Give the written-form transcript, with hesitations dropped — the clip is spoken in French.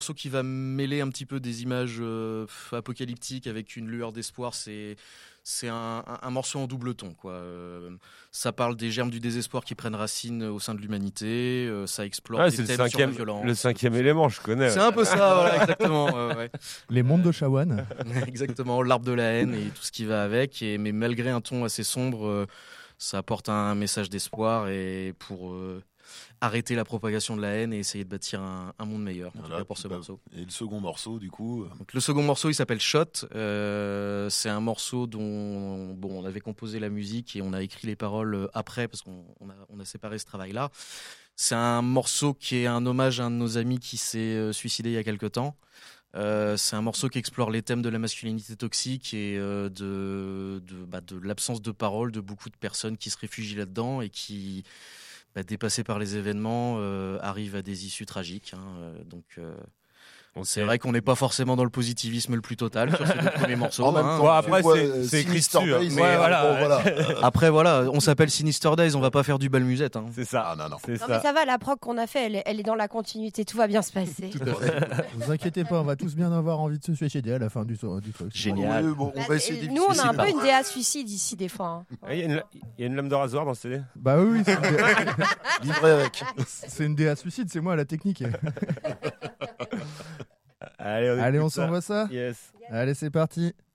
morceau qui va mêler un petit peu des images apocalyptiques avec une lueur d'espoir. C'est un morceau en double ton, quoi. Ça parle des germes du désespoir qui prennent racine au sein de l'humanité. Ça explore des thèmes sur la violence. Le 5e élément, je connais. C'est un peu ça, voilà, exactement. Ouais. Les mondes de Shawan. Exactement, l'arbre de la haine et tout ce qui va avec. Mais malgré un ton assez sombre, ça apporte un message d'espoir et pour arrêter la propagation de la haine et essayer de bâtir un monde meilleur. En tout cas pour ce morceau. Et le second morceau, du coup Donc, le second morceau, il s'appelle Shot. C'est un morceau dont on avait composé la musique et on a écrit les paroles après parce qu'on a séparé ce travail-là. C'est un morceau qui est un hommage à un de nos amis qui s'est suicidé il y a quelque temps. C'est un morceau qui explore les thèmes de la masculinité toxique et de l'absence de parole de beaucoup de personnes qui se réfugient là-dedans et qui, dépassés par les événements, arrivent à des issues tragiques. C'est vrai qu'on n'est pas forcément dans le positivisme le plus total sur ces deux premiers morceaux. En même temps, après, c'est écrit Sinister dessus. Days, Mais voilà. Après, voilà, on s'appelle Sinister Days, on va pas faire du bal musette. C'est ça. Ah, non. C'est Non, mais ça va, la prog qu'on a fait, elle est dans la continuité, tout va bien se passer. Vous inquiétez pas, on va tous bien avoir envie de se suicider à la fin du truc. Génial. Oui, bon, on va essayer Nous, on a un peu une DA suicide ici, des fois. Hein. Il y a une lame de rasoir dans ce CD. Bah oui, livré avec. c'est une DA suicide, c'est moi la technique. Allez, Allez, on écoute ça. s'envoie ça. Yes. Allez, c'est parti.